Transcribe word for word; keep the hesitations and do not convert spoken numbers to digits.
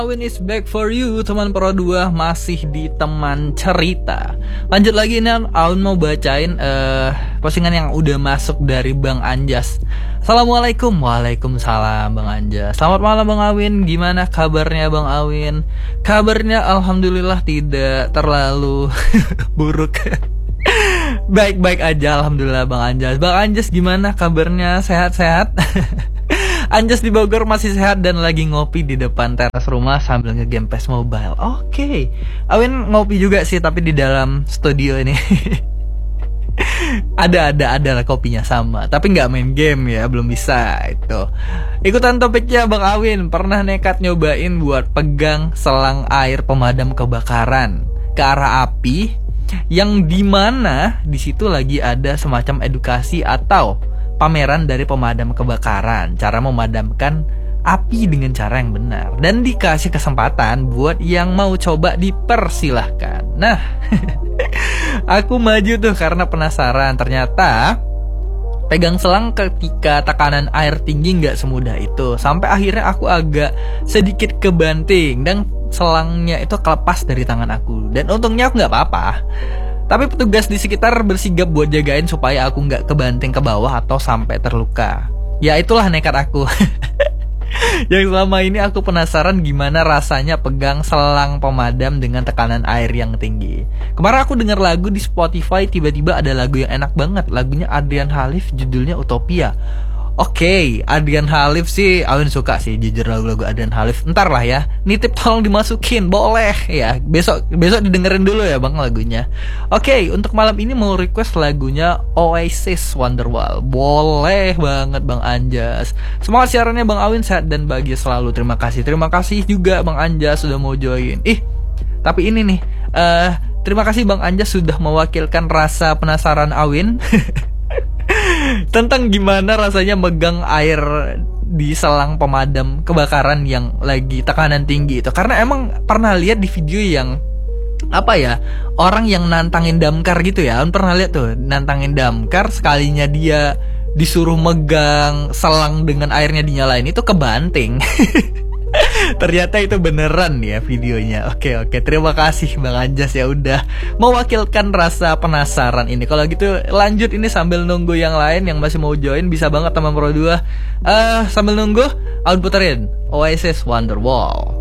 Awin is back for you, teman Pro dua, masih di teman cerita. Lanjut lagi nih, Awin mau bacain uh, postingan yang udah masuk dari Bang Anjas. Assalamualaikum. Waalaikumsalam Bang Anjas. Selamat malam Bang Awin, gimana kabarnya Bang Awin? Kabarnya alhamdulillah tidak terlalu buruk. Baik-baik aja alhamdulillah Bang Anjas. Bang Anjas gimana kabarnya, sehat-sehat? Anjas di Bogor masih sehat dan lagi ngopi di depan teras rumah sambil nge-game P E S Mobile. Oke, okay. Awin ngopi juga sih, tapi di dalam studio ini. ada ada ada lah kopinya sama, tapi nggak main game ya, belum bisa itu. Ikutan topiknya Bang Awin, pernah nekat nyobain buat pegang selang air pemadam kebakaran ke arah api, yang dimana di situ lagi ada semacam edukasi atau pameran dari pemadam kebakaran, cara memadamkan api dengan cara yang benar, dan dikasih kesempatan buat yang mau coba dipersilahkan. Nah, aku maju tuh karena penasaran. Ternyata pegang selang ketika tekanan air tinggi nggak semudah itu. Sampai akhirnya aku agak sedikit kebanting dan selangnya itu kelepas dari tangan aku. Dan untungnya aku nggak apa-apa. Tapi petugas di sekitar bersigap buat jagain supaya aku nggak kebanting ke bawah atau sampai terluka. Ya itulah nekat aku. Yang selama ini aku penasaran gimana rasanya pegang selang pemadam dengan tekanan air yang tinggi. Kemarin aku dengar lagu di Spotify, tiba-tiba ada lagu yang enak banget. Lagunya Adrian Halif, judulnya Utopia. Oke, okay, Adrian Halif sih Awin suka sih, jujur lagu-lagu Adrian Halif. Ntar lah ya, nitip tolong dimasukin, boleh ya. Besok besok didengerin dulu ya Bang lagunya. Oke, okay, untuk malam ini mau request lagunya Oasis Wonderwall. Boleh banget Bang Anjas. Semangat siarannya Bang Awin, sehat dan bahagia selalu. Terima kasih. Terima kasih juga Bang Anjas sudah mau join. Ih, tapi ini nih, uh, terima kasih Bang Anjas sudah mewakilkan rasa penasaran Awin. Tentang gimana rasanya megang air di selang pemadam kebakaran yang lagi tekanan tinggi itu. Karena emang pernah lihat di video yang apa ya, orang yang nantangin damkar gitu ya. Kan pernah lihat tuh, nantangin damkar, sekalinya dia disuruh megang selang dengan airnya dinyalain itu kebanting. Ternyata itu beneran ya videonya. Oke oke, terima kasih Bang Anjas ya udah mewakilkan rasa penasaran ini. Kalau gitu lanjut ini sambil nunggu yang lain yang masih mau join, bisa banget teman Pro dua. uh, Sambil nunggu, I'll puterin Oasis Wonderwall.